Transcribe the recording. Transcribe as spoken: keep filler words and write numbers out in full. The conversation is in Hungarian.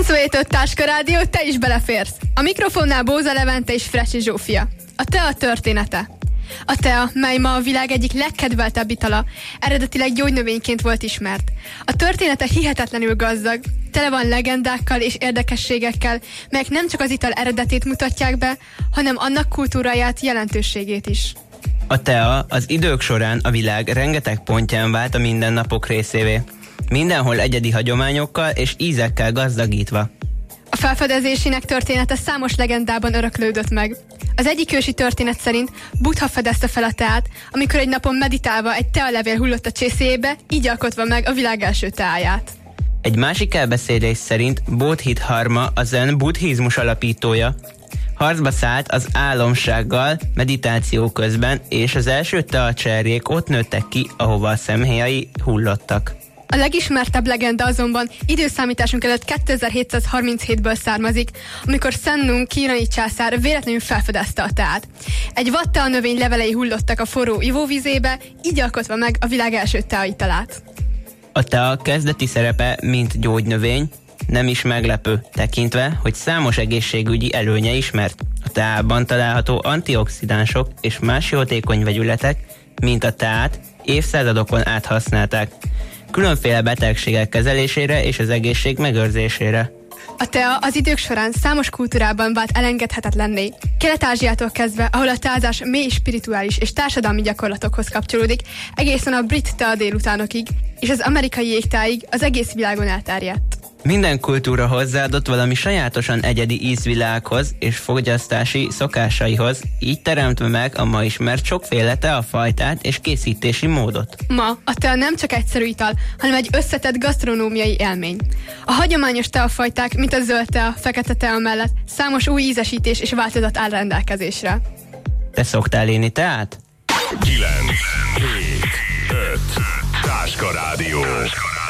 huszonhét öt Táska Rádió, te is beleférsz. A mikrofonnál Bóza Levente és Fresi Zsófia. A tea története. A tea, mely ma a világ egyik legkedveltebb itala, eredetileg gyógynövényként volt ismert. A története hihetetlenül gazdag, tele van legendákkal és érdekességekkel, melyek nem csak az ital eredetét mutatják be, hanem annak kultúráját, jelentőségét is. A tea az idők során a világ rengeteg pontján vált a mindennapok részévé. Mindenhol egyedi hagyományokkal és ízekkel gazdagítva. A felfedezésének története számos legendában öröklődött meg. Az egyik ősi történet szerint Buddha fedezte fel a teát, amikor egy napon meditálva egy tealevél hullott a csészéjébe, így alkotva meg a világ első teáját. Egy másik elbeszélés szerint Bodhidharma a zen buddhizmus alapítója. Harcba szállt az álomsággal meditáció közben, és az első teacserjék ott nőttek ki, ahova a szemhéjai hullottak. A legismertebb legenda azonban időszámításunk előtt kétezer-hétszázharminchétből származik, amikor Sennung kínai császár véletlenül felfedezte a teát. Egy vadtea növény levelei hullottak a forró ivóvizébe, így alkotva meg a világ első teaitalát. A tea kezdeti szerepe, mint gyógynövény, nem is meglepő, tekintve, hogy számos egészségügyi előnye ismert. A teában található antioxidánsok és más jótékony vegyületek, mint a teát, évszázadokon át használták. Különféle betegségek kezelésére és az egészség megőrzésére. A tea az idők során számos kultúrában vált elengedhetetlenné. Kelet-Ázsiától kezdve, ahol a teázás mély spirituális és társadalmi gyakorlatokhoz kapcsolódik, egészen a brit tea délutánokig, és az amerikai jégtáig az egész világon elterjedt. Minden kultúra hozzáadott valami sajátosan egyedi ízvilághoz és fogyasztási szokásaihoz, így teremtve meg a ma ismert sokféle teafajtát és készítési módot. Ma a tea nem csak egyszerű ital, hanem egy összetett gasztronómiai élmény. A hagyományos teafajták, mint a zöld tea, fekete tea mellett számos új ízesítés és változat áll rendelkezésre. Te szoktál inni teát? kilenc,